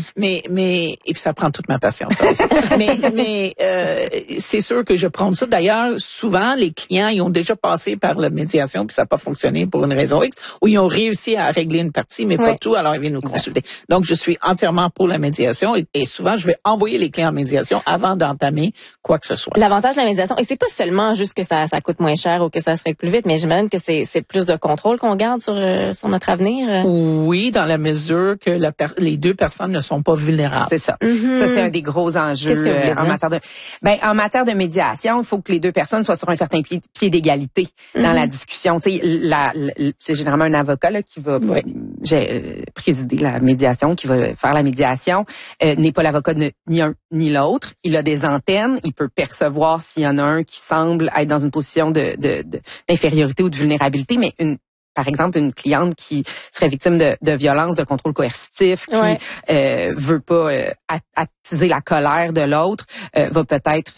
Mais et puis ça prend toute ma patience. mais c'est sûr que je prends ça. D'ailleurs, souvent les clients ils ont déjà passé par la médiation puis ça n'a pas fonctionné pour une raison X, ou ils ont réussi à régler une partie mais pas tout, alors ils viennent nous consulter. Donc je suis entièrement pour la médiation et souvent je vais envoyer les clients en médiation avant d'entamer quoi que ce soit. L'avantage de la médiation, et c'est pas seulement juste que ça coûte moins cher ou que ça se règle plus vite, mais j'imagine que c'est plus de contrôle qu'on garde sur notre avenir. Oui, dans la mesure que les deux personnes ne sont pas vulnérables. C'est ça. Ça, c'est un des gros enjeux en matière de médiation. Il faut que les deux personnes soient sur un certain pied d'égalité dans la discussion. Tu sais, c'est généralement un avocat là, qui va présider la médiation, qui va faire la médiation. N'est pas l'avocat ni un ni l'autre. Il a des antennes. Il peut percevoir s'il y en a un qui semble être dans une position d'infériorité ou de vulnérabilité, mais par exemple, une cliente qui serait victime de violence, de contrôle coercitif, qui veut pas attiser la colère de l'autre, va peut-être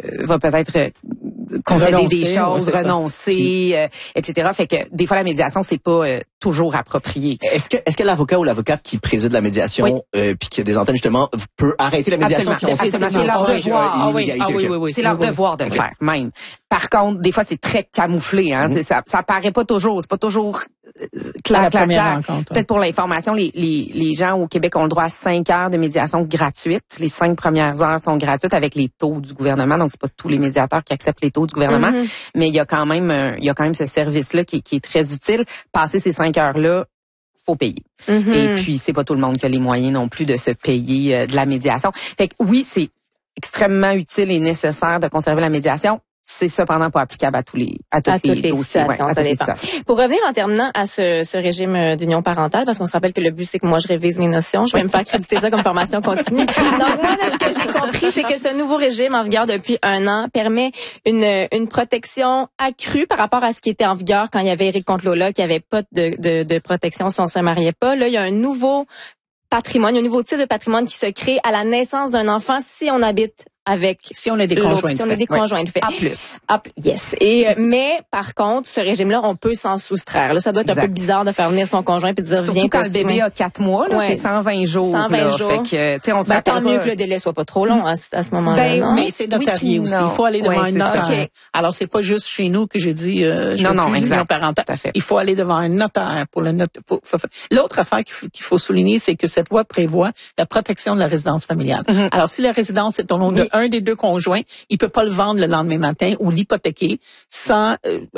concéder des choses, renoncer, etc. Fait que des fois la médiation c'est pas toujours approprié. Est-ce que l'avocat ou l'avocate qui préside la médiation puis qui a des antennes justement peut arrêter la médiation si on sait c'est leur devoir. C'est leur devoir de le faire même. Par contre, des fois c'est très camouflé ça paraît pas toujours, c'est pas toujours clair. Peut-être pour l'information, les gens au Québec ont le droit à 5 heures de médiation gratuite. Les 5 premières heures sont gratuites avec les taux du gouvernement. Donc, c'est pas tous les médiateurs qui acceptent les taux du gouvernement. Mais il y a quand même ce service-là qui est très utile. Passer ces 5 heures-là, faut payer. Et puis, c'est pas tout le monde qui a les moyens non plus de se payer de la médiation. Fait que oui, c'est extrêmement utile et nécessaire de conserver la médiation. C'est cependant pas applicable à toutes les situations. Ça dépend. Pour revenir en terminant à ce régime d'union parentale, parce qu'on se rappelle que le but c'est que moi je révise mes notions, je vais me faire créditer ça comme formation continue. Donc moi, de ce que j'ai compris, c'est que ce nouveau régime en vigueur depuis 1 an permet une protection accrue par rapport à ce qui était en vigueur quand il y avait Éric Contre-Lola, qui avait pas de protection si on se mariait pas. Là, il y a un nouveau patrimoine, un nouveau type de patrimoine qui se crée à la naissance d'un enfant si on habite si on a des conjoints de fait. Yes. Mais par contre, ce régime-là, on peut s'en soustraire. Là, ça doit être un peu bizarre de faire venir son conjoint puis de dire surtout quand le bébé a 4 mois, là, c'est 120 jours. 120 jours. Fait que, tu sais, on s'attend tant mieux que le délai soit pas trop long à ce moment-là. Non? Mais c'est notarié aussi. Il faut aller devant un notaire. Alors c'est pas juste chez nous que j'ai dit l'union parentale. Il faut aller devant un notaire pour le notaire. L'autre affaire qu'il faut souligner, c'est que cette loi prévoit la protection de la résidence familiale. Alors si la résidence est au nom de un des deux conjoints, il peut pas le vendre le lendemain matin ou l'hypothéquer sans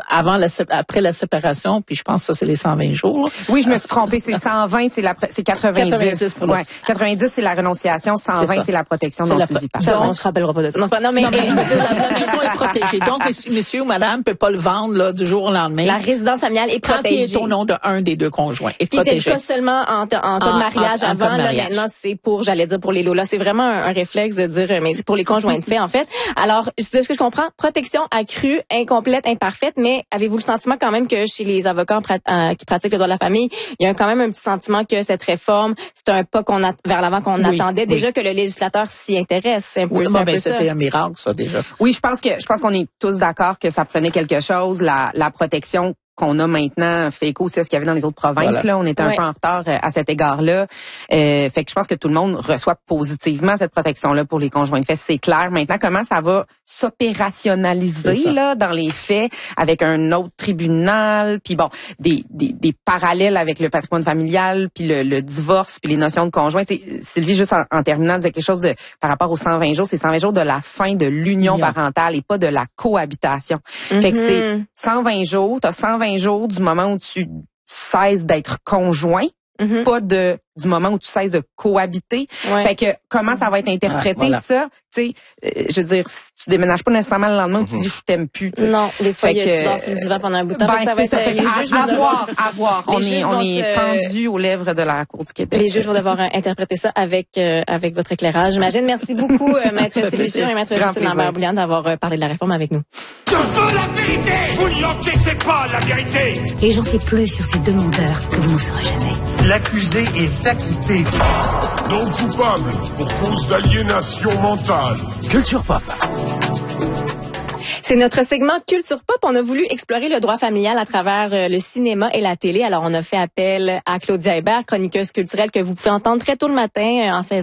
après la séparation. Puis je pense que ça c'est les 120 jours. Oui, je me suis trompée. C'est 120, c'est 90. 90 c'est la renonciation, 120 c'est la protection non suivie par. On se rappellera pas de ça. Non, mais la maison est protégée. Donc monsieur ou madame peut pas le vendre là du jour au lendemain. La résidence familiale est protégée. Quand il est au nom de un des deux conjoints. Ce qui était le cas seulement en cas de mariage avant. Là, maintenant c'est pour les lolas. C'est vraiment un réflexe de dire mais c'est pour les conjoints de fait, en fait. Alors, de ce que je comprends, protection accrue, incomplète, imparfaite, mais avez-vous le sentiment quand même que chez les avocats qui pratiquent le droit de la famille, il y a quand même un petit sentiment que cette réforme, c'est un pas vers l'avant qu'on attendait déjà que le législateur s'y intéresse. C'est un peu, c'était un miracle, ça, déjà. Oui, je pense qu'on est tous d'accord que ça prenait quelque chose, la protection qu'on a maintenant fait écho aussi à ce qu'il y avait dans les autres provinces. Voilà. Là, on était un peu en retard à cet égard-là. Fait que je pense que tout le monde reçoit positivement cette protection-là pour les conjoints de fait. C'est clair. Maintenant, comment ça va s'opérationnaliser là dans les faits avec un autre tribunal, puis bon, des parallèles avec le patrimoine familial, puis le divorce, puis les notions de conjoint. Sylvie, juste en terminant, disait quelque chose par rapport aux 120 jours. C'est 120 jours de la fin de l'union parentale et pas de la cohabitation. Fait que c'est 120 jours. T'as 120 jours du moment où tu cesses d'être conjoint, pas du moment où tu cesses de cohabiter. Fait que comment ça va être interprété ça, tu sais, je veux dire, tu déménages pas nécessairement le lendemain où tu dis je t'aime plus. T'sais. Non, des fois tu dors sur le divan pendant un bout de temps. Ça va être à voir. On est pendu aux lèvres de la Cour du Québec. Les juges vont devoir interpréter ça avec votre éclairage. J'imagine. Merci beaucoup, maître Sylvie et maître Justine Lambert-Bouliane d'avoir parlé de la réforme avec nous. Je veux la vérité. Vous ne l'encaissez pas, la vérité. Et j'en sais plus sur ces demandeurs que vous n'en saurez jamais. L'accusé est acquitté. Non coupable pour cause d'aliénation mentale. Culture Pop. C'est notre segment Culture Pop. On a voulu explorer le droit familial à travers le cinéma et la télé. Alors, on a fait appel à Claudia Hébert, chroniqueuse culturelle que vous pouvez entendre très tôt le matin en 16h.